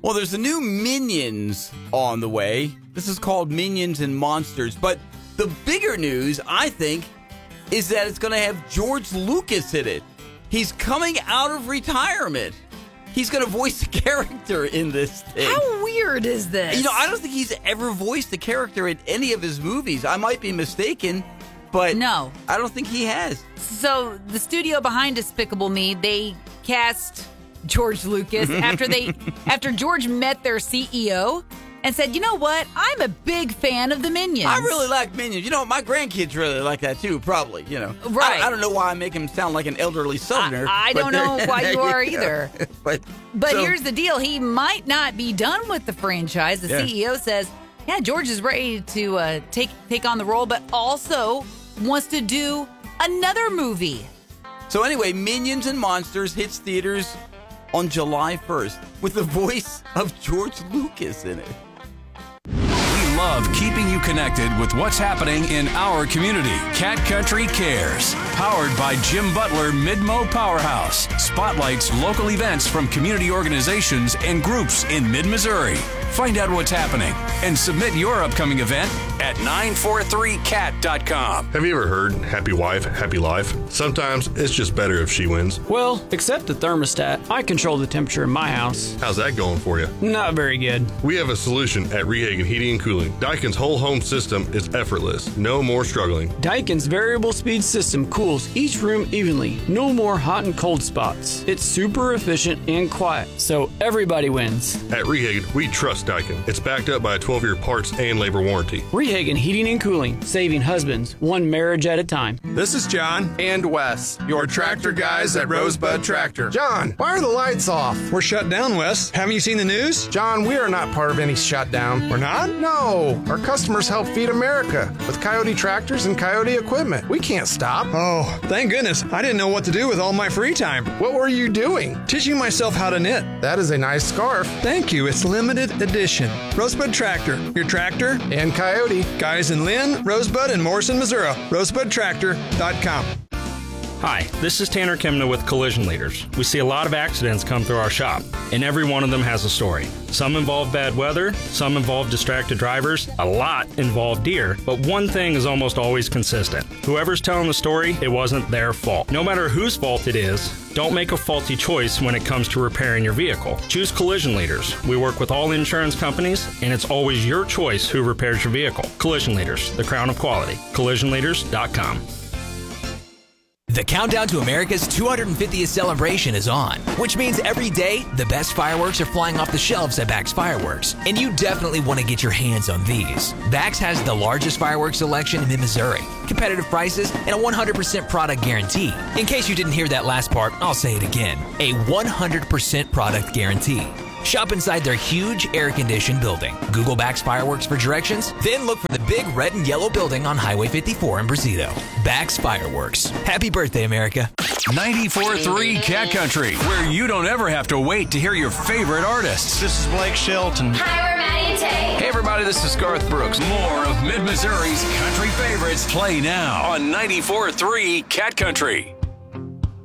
Well, there's a new Minions on the way. This is called Minions and Monsters. But the bigger news, I think, is that it's going to have George Lucas in it. He's coming out of retirement. He's going to voice a character in this thing. How weird is this? I don't think he's ever voiced a character in any of his movies. I might be mistaken, but no, I don't think he has. So the studio behind Despicable Me, they cast George Lucas after George met their CEO and said, you know what? I'm a big fan of the Minions. I really like Minions. My grandkids really like that too, probably, Right. I don't know why I make him sound like an elderly Southerner. I don't know why you are either. But so, here's the deal. He might not be done with the franchise. The CEO says, George is ready to take on the role, but also wants to do another movie. So anyway, Minions and Monsters hits theaters on July 1st with the voice of George Lucas in it. We love keeping you connected with what's happening in our community. Cat Country Cares, powered by Jim Butler Midmo Powerhouse, spotlights local events from community organizations and groups in mid-Missouri. Find out what's happening and submit your upcoming event at 943cat.com. Have you ever heard happy wife, happy life? Sometimes it's just better if she wins. Well, except the thermostat. I control the temperature in my house. How's that going for you? Not very good. We have a solution at Rehagen Heating and Cooling. Daikin's whole home system is effortless. No more struggling. Daikin's variable speed system cools each room evenly. No more hot and cold spots. It's super efficient and quiet, so everybody wins. At Rehagen, we trust Daikin. It's backed up by a 12-year parts and labor warranty. Rehagen Heating and Cooling, saving husbands one marriage at a time. This is John and Wes, your tractor guys at Rosebud Tractor. John, why are the lights off? We're shut down, Wes. Haven't you seen the news? John, we are not part of any shutdown. We're not? No. Our customers help feed America with Coyote tractors and Coyote equipment. We can't stop. Oh, thank goodness. I didn't know what to do with all my free time. What were you doing? Teaching myself how to knit. That is a nice scarf. Thank you. It's limited edition. Rosebud Tractor, your tractor and Coyote. Guys in Lynn, Rosebud, and Morrison, Missouri. RosebudTractor.com. Hi, this is Tanner Kimna with Collision Leaders. We see a lot of accidents come through our shop, and every one of them has a story. Some involve bad weather, some involve distracted drivers, a lot involve deer, but one thing is almost always consistent. Whoever's telling the story, it wasn't their fault. No matter whose fault it is, don't make a faulty choice when it comes to repairing your vehicle. Choose Collision Leaders. We work with all insurance companies, and it's always your choice who repairs your vehicle. Collision Leaders, the crown of quality. CollisionLeaders.com. The countdown to America's 250th celebration is on, which means every day, the best fireworks are flying off the shelves at Bax Fireworks. And you definitely want to get your hands on these. Bax has the largest fireworks selection in mid-Missouri, competitive prices, and a 100% product guarantee. In case you didn't hear that last part, I'll say it again. A 100% product guarantee. Shop inside their huge air-conditioned building. Google Bax Fireworks for directions, then look for the big red and yellow building on Highway 54 in Brazito. Bax Fireworks. Happy birthday, America. 94.3 Cat Country, where you don't ever have to wait to hear your favorite artists. This is Blake Shelton. Hi, we're Maddie and Tay. Hey, everybody, this is Garth Brooks. More of Mid-Missouri's country favorites play now on 94.3 Cat Country.